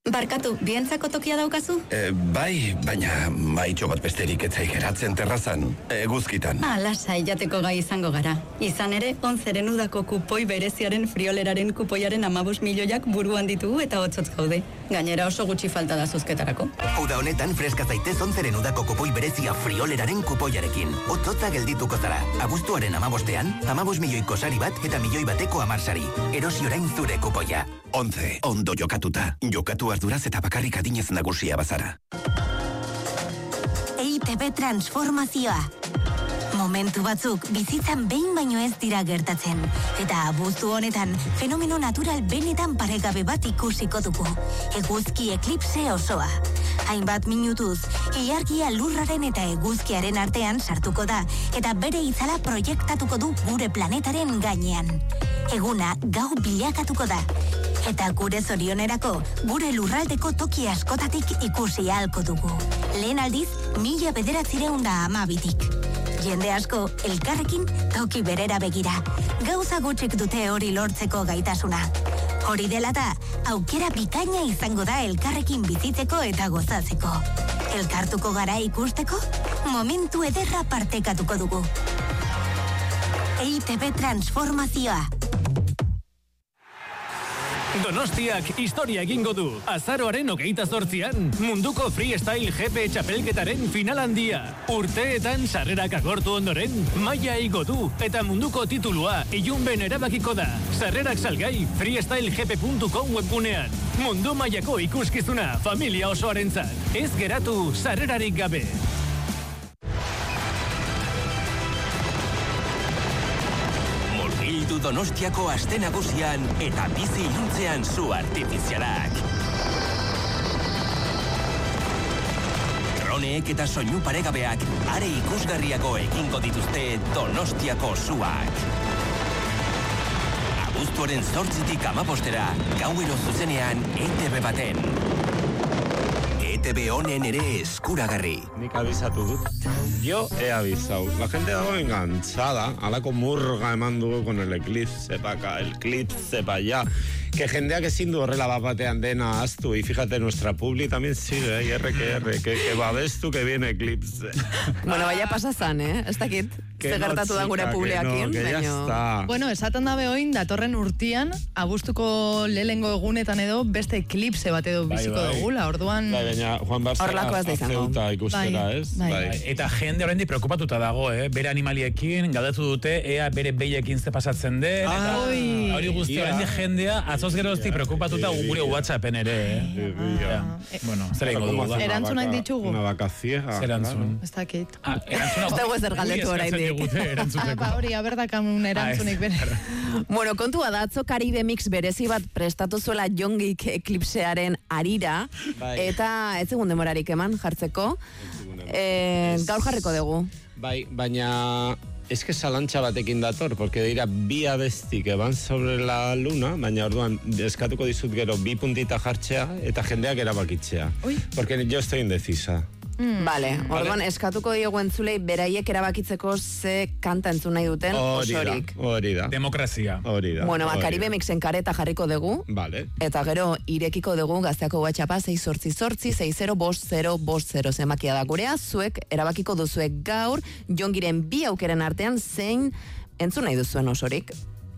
Barkatu, bientzako tokia daukazu? Bai, baina maitxo bat besterik etzai geratzen terrazan, eguzkitan. Lasai jateko gai izango gara. Izan ere, 11 udako kupoi bereziaren frioleraren kupoiaren 15 milioiak buruan ditugu eta hotzotz gaude. Gainera oso gutxi falta da zozketarako. Uda honetan freska zaitez 11 udako kupoi berezia frioleraren kupoiarekin. Hotzotza geldituko zara. Abuztuaren 15ean, 15 milioiko sari bat eta milioi bateko 10 sari. Erosi orain zure kupoia. 11, ondo jokatuta. Jokatu arduraz eta bakarrik adinez nagusia bazara. EITB transformazioa. Momentu batzuk bizitzan behin baino ez dira gertatzen. Eta abuztu honetan, fenomeno natural benetan paregabe bat ikusiko dugu. Eguzki eklipse osoa. Hainbat minutuz, ilargia lurraren eta eguzkiaren artean sartuko da, eta bere itzala proiektatuko du gure planetaren gainean. Eguna gau bilakatuko da. Eta gure zorionerako, gure lurraldeko toki askotatik ikusi ahalko dugu. Lehen aldiz, 1912tik. Jende asko, elkarrekin toki berera begira. Gauza gutxik dute hori lortzeko gaitasuna. Hori dela da, aukera bikaina izango da elkarrekin bizitzeko eta gozatzeko. Elkartuko gara ikusteko, momentu ederra partekatuko dugu. EITB transformazioa. Donostiak historia egingo du. Azaroaren 28an, munduko freestyle GP txapelketaren final handia. Urteetan sarrerak agortu ondoren, maila igo du eta munduko titulua ilunben erabakiko da. Sarrerak salgai freestylegp.com webgunean. Mundu mailako ikuskizuna familia osoarentzat. Ez geratu sarrerarik gabe. Bildu Donostiako aste nagusian eta bizi iluntzean zu artifizialak. Droneek eta soinu paregabeak are ikusgarriago egingo dituzte Donostiako zuak. Abuztuaren 8tik 15era, gauero zuzenean ETV baten. ETV honen ere eskuragarri. Nik abizatu dut. Yo he avisado. La gente dago enganchada. Alako murga eman dugu con el eclipse pa acá, el eclipse pa allá. Que jendeak ezin du horrela batean dena aztu. Y fíjate, nuestra publi también sigue, RQR, que babestu que viene eclipse. Bueno, vaya pasazan, ez dakit. Zer gertatu da gure publiakin. Que ya está. Bueno, esaten dabe oin, datorren urtian, abuztuko lehengo egunetan edo, beste eklipse bat edo biziko dugula, orduan... Baina, Juan Barça, azeuta ikustera, ez? Eta jende horrendi preokupatuta dago, bere animaliekin, galdatu dute, ea bere behiekin ze pasatzen den, eta hori guzti horrendi jendea, atzoz geroztik preokupatuta gure WhatsAppen ere, Bueno, zer egingo dugu da. Erantzun hain ditugu? Una vaca ciega. Zer erantzun? Ez dakit. Ez dago ezer galdetu horrendi. Hori, aberdakan erantzunik bere. Bueno, kontua da, atzo Caribe Mix berezi bat prestatu zuela Jongik eklipsearen arira, eta ez egun demorarik eman jartzeko, gaur jarriko dugu. Bai, baina... Es que salantxa batekin dator, porque dira bi abesti que van sobre la luna, baina orduan eskatuko dizut gero 2 puntita jartzea eta jendeak erabakitzea. Porque yo estoy indecisa. Vale, orduan eskatuko diogu entzulei beraiek erabakitzeko ze kanta entzun nahi duten osorik. Hori da. Demokrazia. Hori da. Bueno, Caribe Mixen kareta jarriko dugu. Vale. Eta gero irekiko dugu gazteako WhatsAppa 688-605050 zemakia da gurea, zuek erabakiko duzuek gaur Jongiren bi aukeren artean zein entzun nahi duzuen osorik.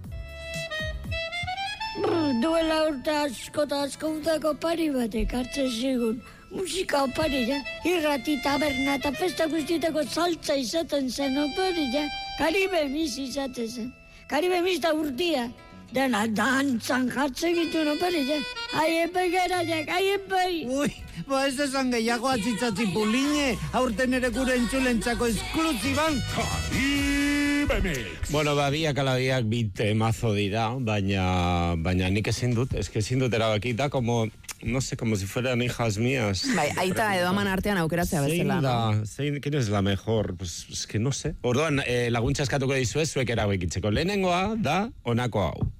Duela urte asko eta asko udako pari batek hartzen zigun. Musika oparila, irrati, taberna eta festa guztietako saltza izaten zen oparila. Caribe Mix izaten zen. Caribe Mix da urtia. Dena dantzan jartzen gituen oparila. Aiepai garaiak, aiepai. Ui, ez esan gehiago atzitzatzi puline, aurten ere gure entzulentzako esklusiban. Caribe Mix. Bueno, biak alabiak bite mazo dira, baina nik ezin dut, ezin dut erabakita, como... No sé, como si fueran hijas mías. Bai, aita edo aman artean aukeratzea bezala. ¿Quién es la mejor? Pues es que no sé. Orduan, laguntza eskatuko dizue, zuek erabakitzeko. Lehenengoa da honako hau.